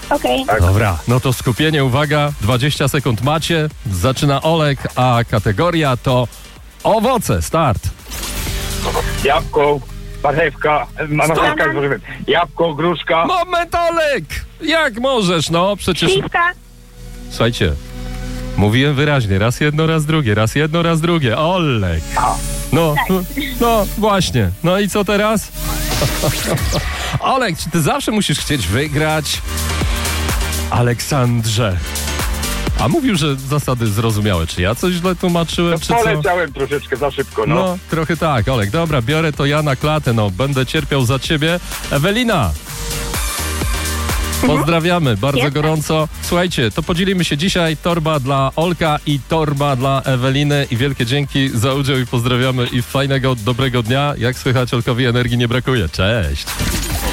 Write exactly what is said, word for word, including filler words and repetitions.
Okej. Tak. Dobra, no to skupienie, uwaga, dwadzieścia sekund macie. Zaczyna Olek, a kategoria to owoce. Start. Jabłko, marchewka, ma- marchewka, może jabłko, gruszka. Moment, Olek! Jak możesz, no przecież... Śliwka. Słuchajcie, mówiłem wyraźnie, raz jedno, raz drugie, raz jedno, raz drugie. Olek! No, no, no właśnie. No i co teraz? Olek, czy ty zawsze musisz chcieć wygrać? Aleksandrze. A mówił, że zasady zrozumiałe. Czy ja coś źle tłumaczyłem, czy co? Poleciałem troszeczkę za szybko, no. No, trochę tak, Olek. Dobra, biorę to ja na klatę, no. Będę cierpiał za ciebie. Ewelina! Pozdrawiamy bardzo Jestem. gorąco. Słuchajcie, to podzielimy się dzisiaj. Torba dla Olka i torba dla Eweliny. I wielkie dzięki za udział i pozdrawiamy. I fajnego, dobrego dnia. Jak słychać, Olkowi energii nie brakuje. Cześć!